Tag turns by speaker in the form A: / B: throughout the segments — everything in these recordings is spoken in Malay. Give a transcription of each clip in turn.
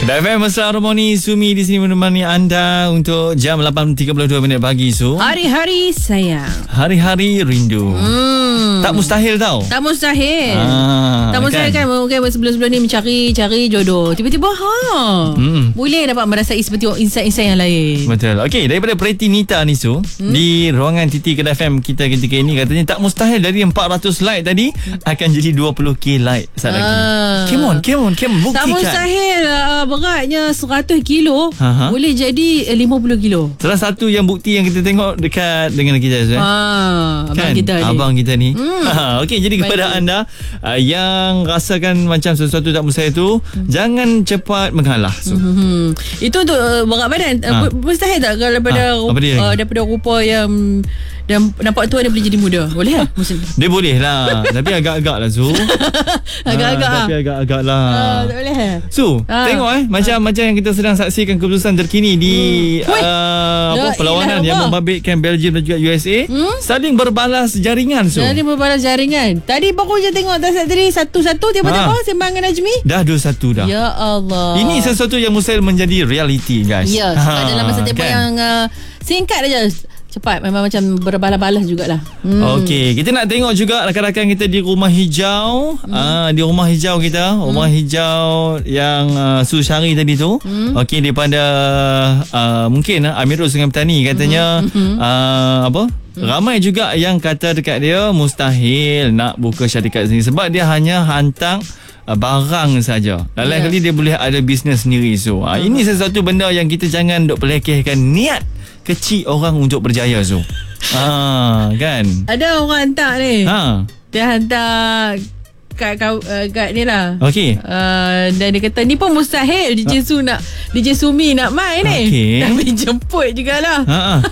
A: Kedai FM Mesra Harmoni, Sumi di sini menemani anda untuk jam 8.32 minit pagi, Su.
B: Hari-hari sayang,
A: hari-hari rindu. Tak mustahil tau.
B: Tak mustahil. Tak mustahil kan? Mungkin sebelum-sebelum ni mencari jodoh. Tiba-tiba boleh dapat merasai seperti insan-insan yang lain.
A: Betul. Okey, daripada Pretty Nita ni, Su, di ruangan Titi Kedai FM kita ketika ini, katanya tak mustahil dari 400 like tadi akan jadi 20k like saat lagi. Come on, buktikan.
B: Tak mustahil. Beratnya 100 kilo boleh jadi 50 kilo.
A: Salah satu yang bukti yang kita tengok dekat dengan kita, Su, abang kita ni. Okey, jadi kepada anda yang rasakan macam sesuatu tak mustahil tu, jangan cepat mengalah, Su.
B: Itu untuk berat badan. Mustahil tak kalau daripada rupa yang dan nampak tua dia boleh jadi muda? Boleh lah?
A: Dia boleh lah. Tapi agak-agak lah, Su.
B: Tapi
A: agak-agak lah.
B: Tak boleh.
A: Su, tengok macam yang kita sedang saksikan keputusan terkini di perlawanan yang membabitkan Belgium dan juga USA. Saling berbalas jaringan, Su.
B: Saling berbalas jaringan. Tadi baru je tengok tadi 1-1 tiba-tiba sembang dengan Najmi. Dah
A: 2-1 dah.
B: Ya Allah.
A: Ini sesuatu yang mustahil menjadi reality, guys.
B: Ya, dalam masa tempoh yang singkat aja. Cepat, memang macam berbalas-balas jugalah.
A: Okey, kita nak tengok juga rakan-rakan kita di rumah hijau. Di rumah hijau kita, rumah hijau yang Su Syari tadi tu. Okey, daripada mungkin Amirul Sungai Petani katanya ramai juga yang kata dekat dia mustahil nak buka syarikat sendiri sebab dia hanya hantar barang saja. Lain kali dia boleh ada bisnes sendiri. So ini sesuatu benda yang kita jangan duk pelekehkan niat kecil orang untuk berjaya, so. Kan? Ada
B: orang hantar ni. Dia hantar kat ni lah.
A: Okey.
B: Dan dia kata ni pun mustahil DJ Sumi nak main ni. Tapi jemput jugalah.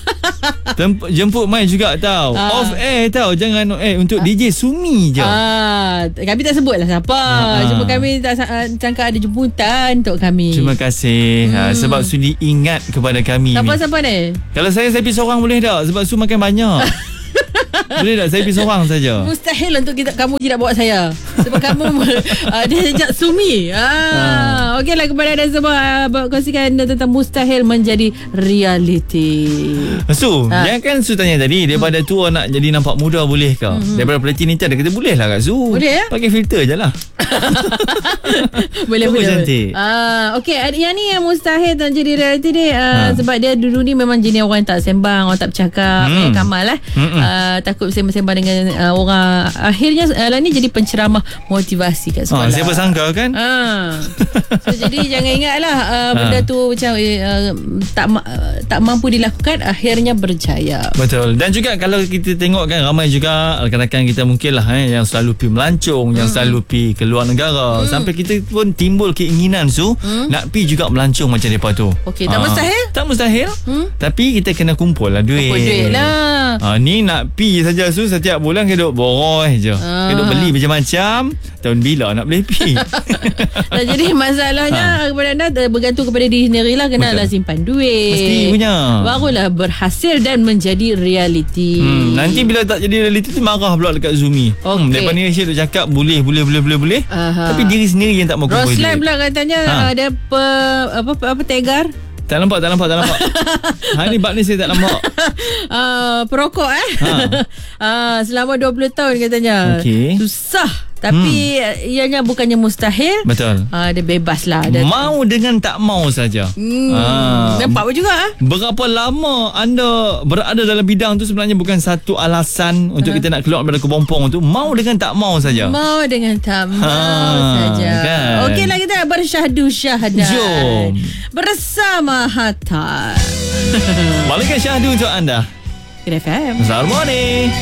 A: Jemput main juga tau. Off air tau. Jangan on air. Untuk DJ Sumi je.
B: Kami tak sebut lah siapa. Cuma kami tak sangka ada jemputan untuk kami.
A: Terima kasih. Sebab sudi ingat kepada kami.
B: Siapa ni?
A: Kalau saya pergi seorang boleh tak? Sebab Su makan banyak. Boleh tak saya pergi seorang saja?
B: Mustahil untuk kamu tidak bawa saya. Sebab kamu dia ajak Sumi. Okeylah, kepada anda semua kongsikan tentang mustahil menjadi reality.
A: Su, yang kan Su tanya tadi, daripada tua nak jadi nampak muda boleh ke? Daripada Pretty Nita dia kata boleh lah, Kak Su.
B: Boleh ya?
A: Pakai filter je lah.
B: boleh.
A: Cantik.
B: Okey, yang ni yang mustahil tak jadi reality ni sebab dia dulu ni memang jenis orang tak sembang, orang tak bercakap. Kamal lah. Takut sembang-sembang dengan orang. Akhirnya ni jadi penceramah motivasi kat sekolah.
A: Siapa sangka kan?
B: So, jadi jangan ingatlah benda tu macam tak mampu dilakukan, akhirnya berjaya.
A: Betul. Dan juga kalau kita tengok kan, ramai juga rakan-rakan kita mungkin lah yang selalu pergi melancong, yang selalu pergi ke luar negara. Sampai kita pun timbul keinginan, Su, nak pergi juga melancong macam mereka tu.
B: Okey, tak mustahil?
A: Tak mustahil. Tapi kita kena kumpul lah duit.
B: Kumpul duit lah.
A: Ni nak pergi saja, Su, setiap bulan kita duk borong je. Kita duk beli macam-macam. Tahun bila nak boleh pergi?
B: Jadi masalahnya kepada anda bergantung kepada diri sendiri lah. Kenalah simpan duit.
A: Mesti punya.
B: Barulah berhasil dan menjadi reality.
A: Nanti bila tak jadi reality tu marah pula dekat Zumi. Lepas ni Aisyah duk cakap boleh. Tapi diri sendiri yang tak mau kumpul duit.
B: Roslan pula katanya ada apa tegar.
A: Tak nampak. Hari ni bab ni saya tak nampak.
B: Perokok selama 20 tahun katanya. Susah. Tapi ianya bukannya mustahil.
A: Betul.
B: Dia bebas lah.
A: Mau dengan tak mau saja.
B: Nampak pun juga.
A: Berapa lama anda berada dalam bidang tu sebenarnya bukan satu alasan untuk kita nak keluar daripada kepompong tu. Mau dengan tak mau saja.
B: Mau dengan tak mau saja. Kan? Okeylah, kita nak bersyahdu syahadat.
A: Jom.
B: Bersama Hatta.
A: Balikkan syahdu untuk anda.
B: Kedai FM.
A: Selamat morning.